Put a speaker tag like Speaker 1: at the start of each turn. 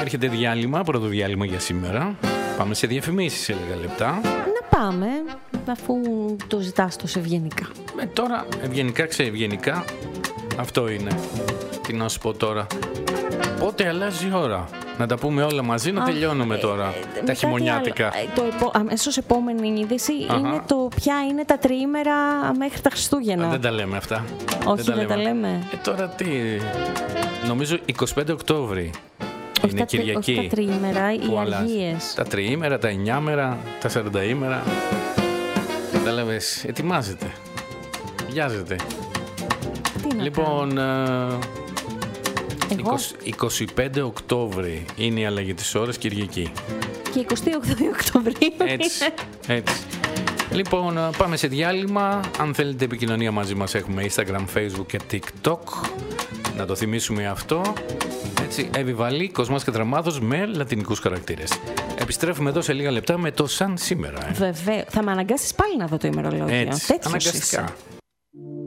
Speaker 1: έρχεται διάλειμμα, πρώτο διάλειμμα για σήμερα. Πάμε σε διαφημίσεις σε λίγα λεπτά.
Speaker 2: Να πάμε, αφού το ζητάς τόσο ευγενικά.
Speaker 1: Τώρα, ευγενικά ξεευγενικά, αυτό είναι. Τι να σου πω τώρα. Πότε αλλάζει η ώρα? Να τα πούμε όλα μαζί, να τελειώνουμε τώρα τα χειμωνιάτικα.
Speaker 2: Αμέσως επόμενη είδηση είναι το ποια είναι τα τριήμερα μέχρι τα Χριστούγεννα.
Speaker 1: Δεν τα λέμε αυτά.
Speaker 2: Όχι, δεν τα λέμε.
Speaker 1: Τώρα τι... Νομίζω 25 Οκτώβρη είναι Κυριακή.
Speaker 2: Όχι τα τριήμερα, οι αργίες.
Speaker 1: Τα τριήμερα, τα 9μερα, τα 40ημερα. Κατάλαβες, ετοιμάζεται. Βιάζεται. Λοιπόν... 25 Οκτώβρη είναι η αλλαγή της ώρας, Κυριακή.
Speaker 2: Και 28 Οκτωβρίου.
Speaker 1: Έτσι. Λοιπόν, πάμε σε διάλειμμα. Αν θέλετε επικοινωνία μαζί μας, έχουμε Instagram, Facebook και TikTok. Να το θυμίσουμε αυτό. Έτσι, Εύη Βαλή, Κοσμάς Κατραμάδος με λατινικούς χαρακτήρες. Επιστρέφουμε εδώ σε λίγα λεπτά με το σαν σήμερα.
Speaker 2: Βεβαίως. Θα με αναγκάσεις πάλι να δω το ημερολόγιο.
Speaker 1: Έτσι, αναγκαστικά.